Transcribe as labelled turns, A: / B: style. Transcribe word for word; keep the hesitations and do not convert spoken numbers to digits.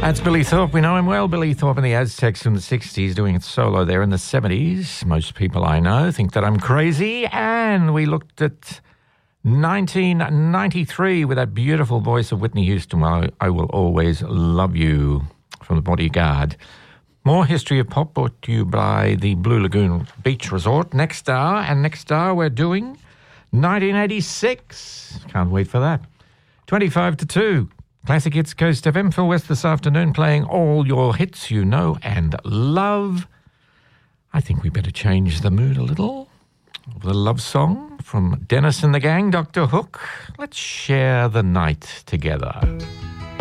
A: That's Billy Thorpe. We know him well. Billy Thorpe and the Aztecs from the sixties, doing it solo there in the seventies. Most people I know think that I'm crazy. And we looked at nineteen ninety-three with that beautiful voice of Whitney Houston. Well, I Will Always Love You from The Bodyguard. More history of pop brought to you by the Blue Lagoon Beach Resort. Next hour, and next hour we're doing nineteen eighty-six. Can't wait for that. twenty-five to two. Classic Hits Coast F M. Phil West this afternoon playing all your hits you know and love. I think we better change the mood a little. The love song from Dennis and the Gang, Doctor Hook. Let's share the night together.